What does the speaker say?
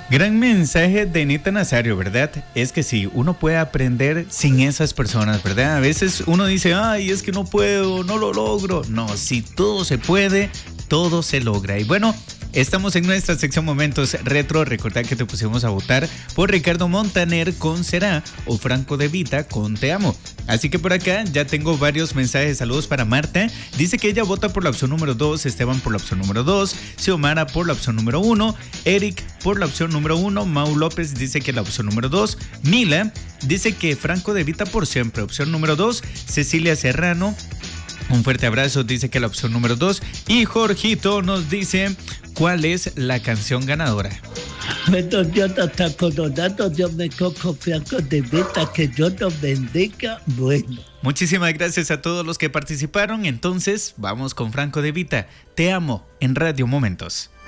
Gran mensaje de Nita Nazario, ¿verdad? Es que sí, uno puede aprender sin esas personas, ¿verdad? A veces uno dice, ay, es que no puedo, no lo logro. No, si todo se puede, todo se logra. Y bueno, estamos en nuestra sección Momentos Retro. Recordad que te pusimos a votar por Ricardo Montaner con Será o Franco De Vita con Te Amo. Así que por acá ya tengo varios mensajes. Saludos para Marta. Dice que ella vota por la opción número 2, Esteban por la opción número 2, Xiomara por la opción número 1, Eric por la opción número 1, Mau López dice que la opción número 2, Mila dice que Franco De Vita por siempre, opción número 2, Cecilia Serrano, un fuerte abrazo, dice que la opción número 2, y Jorgito nos dice cuál es la canción ganadora. Bueno, Dios nos está coronando, Dios me cojo Franco De Vita, que Dios nos bendiga. Bueno. Muchísimas gracias a todos los que participaron. Entonces, vamos con Franco De Vita. Te amo en Radio Momentos.